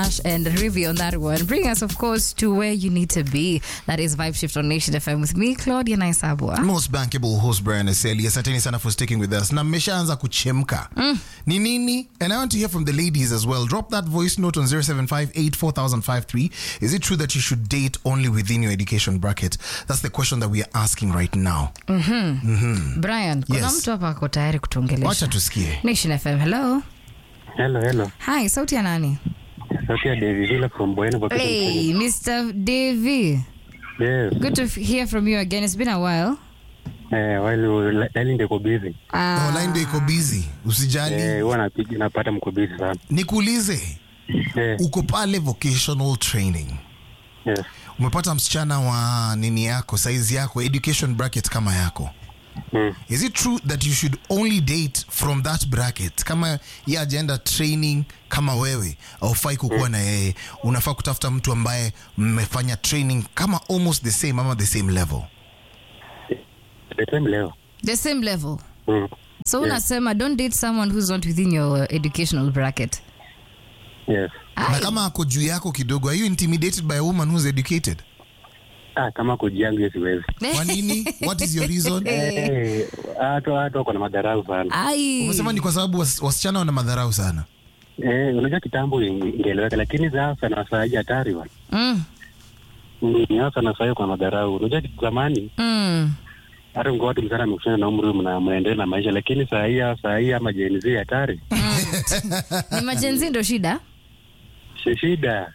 Nash and Rivi on that one. Bring us, of course, to where you need to be. That is Vibe Shift on Nation FM with me, Claudia Naisabwa. Most bankable host Brian Aseli. Asanteni sana for sticking with us. Na mmeshaanza kuchemka. Ni nini? And I want to hear from the ladies as well. Drop that voice note on 07584053. Is it true that you should date only within your education bracket? That's the question that we are asking right now. Brian, kuna mtu hapa ako tayari kutuongelesha. Wacha tusikie. Nation FM, hello. Hello. Hi, sauti ya nani? Sauti ya David Villa from Bueno. Hey, Mr. Davy. Yes. Good to hear from you again. It's been a while. While line iko busy. Line ndio iko busy. Usijali. Huwa napata mko busy sana. Nikuulize. Uko pale vocational training. Yes. Umepata msichana wa nini yako, size yako, education bracket kama yako. Is it true that you should only date from that bracket? Kama ya agenda training kama wewe, haufai kukuwa na yeye. Unafaa kutafuta mtu ambaye mmefanya training kama almost the same ama the same level. The same level. The same level. So unasema don't date someone who's not within your educational bracket. Yes. Na kama ako juu yako kidogo, are you intimidated by a woman who's educated? Kama kujiangu siwezi. Kwa nini? What is your reason? Watu kuna madharau sana. Umesema ni kwa sababu wasichana wana madharau sana. Unajua kitambo ingeeleweka, lakini sasa na sasa hii hatari bwana. Ni sasa na sasa kwa madharau. Unajua zamani hata watu msana amekushana na umri mnaendelea na maisha, lakini saa hii ama Gen Z hatari. Ni majenzi ndo shida? Shida.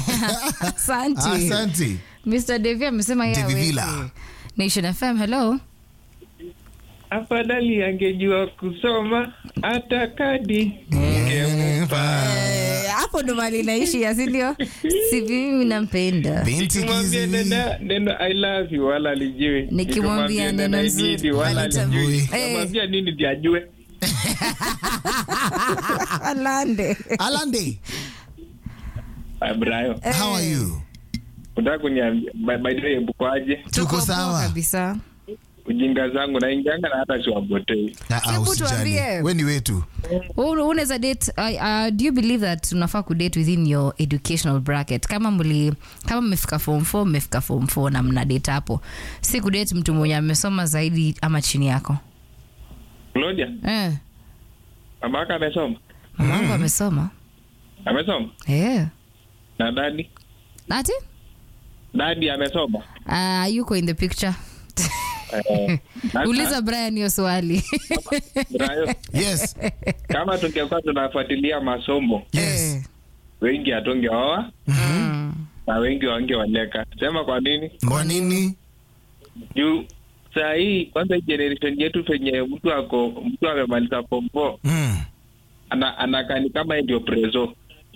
Asante. Mr. Davy amesema yeye. Nation FM, hello. Afadhali angejua kusoma hata kadi. Hapo ndo mali naishi ya sindio? Si mimi nampenda. Nikimwambia neno I love you wala alijui. Nikimwambia neno nzuri wala alijui. Nikimwambia nini ndiye ajue. Alande. Brian. How are you? Unataka kuniambia by the way mkoaje? Tuko sawa kabisa. Ujinga zangu na ingianga na hata siwabotei. Usijali. Wewe ni wetu. Unaweza date, do you believe that unafaa kudate within your educational bracket? Kama mmefika form 4 na mna date hapo. Si kudate mtu mwenye amesoma zaidi ama chini yako. Claudia? Mamaka amesoma? Mamangu amesoma. Amesoma? Na dadi? Ati? Dadi amesoma? Yuko in the picture. Uliza Brian hiyo swali. Brian. Yes. Kama tungekuwa tunafuatilia masomo. Yes. Wengi atongeoa. Na wengi wangeoleka. Sema kwa nini? Kwa nini? Juu saa hii kwanza generation yetu penye mtu amemaliza form 4. Anakani kama ndio prezo.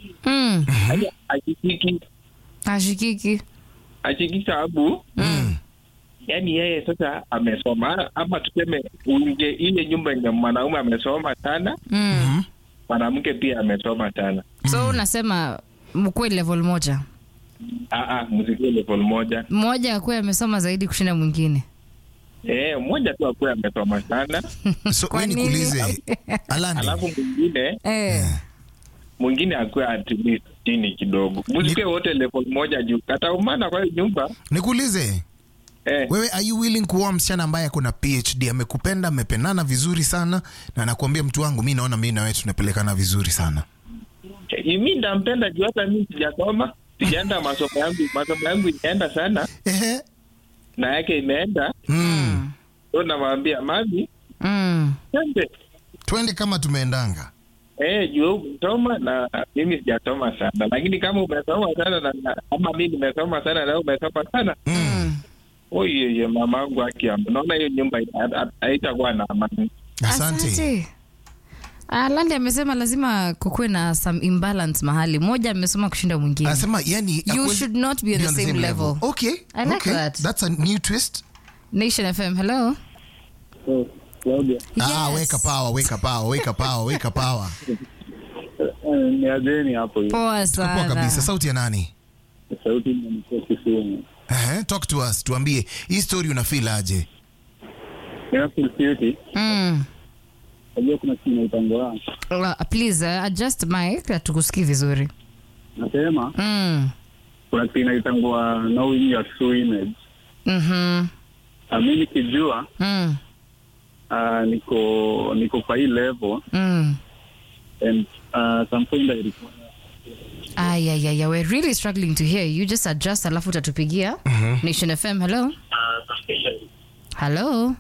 Ashikiki sababu yani yeye sasa amesoma ama tuseme unge ile nyumba yenye mwanaume amesoma sana mwanamke pia amesoma sana. So unasema mkwe level moja? Mziki level moja. Mmoja akwe amesoma zaidi kushinda mwingine. Mmoja tu akwe amesoma sana. So wewe nikuulize Alandi. Alafu mwingine akwe at least chini kidogo. Mziki wote level moja juu. Kataumana kwa hiyo nyumba. Nikuulize. Wewe are you willing kuoa msichana ambaye kuna PhD, amekupenda, mmependana vizuri sana na anakuambia mtu wangu mimi naona mimi na wewe tunapelekana vizuri sana? Mimi ndampenda juu hata mimi sijasoma, sijaenda masomo yangu inaenda sana. Na yake imeenda. Ndio namwambia mami. Twende kama tumeendanga. Juu umesoma na mimi sijasoma sana. Lakini kama umesoma sana na ama mimi nimesoma sana na umesoma sana. Oye mamangu akiamba. Naona hiyo nyumba haitakuwa na amani. Asante. Alandi amesema lazima kukue na some imbalance mahali. Moja amesoma kushinda mwingine. Anasema yani you should not be on the same level. Okay. I like that. That's a new twist. Nation FM, hello. Claudia. Weka power. Ni adeni hapo hiyo. Poa sana. Poa kabisa. Sauti ya nani? Sauti ni Kisumu. Talk to us. Tuambie hii story una feel aje? Feel guilty. Unajua kuna kitu inaitangwa. Please adjust mic tukusikie vizuri. Nasema kuna kitu inaitangwa knowing your true image. Mimi nikijua niko kwa hii level and some point I require. Yeah, we're really struggling to hear you. Just adjust alafu utatupigia. Nation FM, hello. Hello.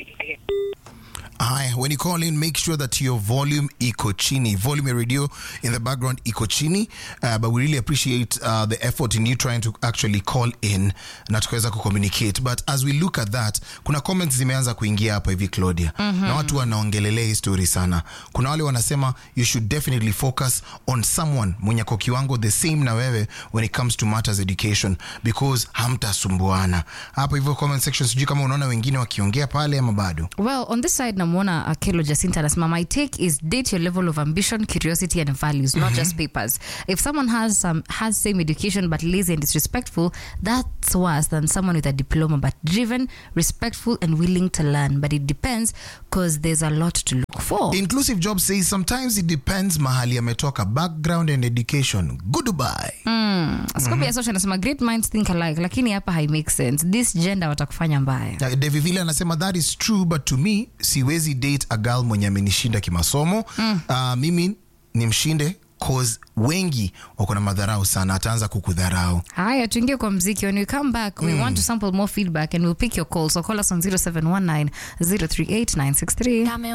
Hi, when you call in, make sure that your volume iko chini. Volume radio in the background iko chini. But we really appreciate the effort in you trying to actually call in na tukaweza kucommunicate. But as we look at that, kuna comments zimeanza kuingia hapa hivi Claudia. Na watu wanaongelelea hii story sana. Kuna wale wanasema you should definitely focus on someone mwenye kwa kiwango the same na wewe when it comes to matters education because hamtasumbuana. Hapa hivyo comment section sijui kama unaona wengine wakiongea pale ama bado. Well, on this side namwona Akelo Jacinta anasema my take is date your level of ambition, curiosity and values, not just papers. If someone has same education but lazy and disrespectful, that's worse than someone with a diploma but driven, respectful and willing to learn. But it depends because there's a lot to look for. Inclusive Job says sometimes it depends mahali ametoka, background and education. Goodbye. Scopia Social anasema great minds think alike, lakini hapa hai make sense. This gender watakufanya mbaya. David Villa anasema that is true but to me siwezi date a girl mwenye amenishinda kimasomo. Mimi nimshinde cause wengi wako na madharau sana, ataanza kukudharau. Haya, tuingie kwa mziki. When we come back, we want to sample more feedback and we'll pick your calls. So call us on 0719 038 963.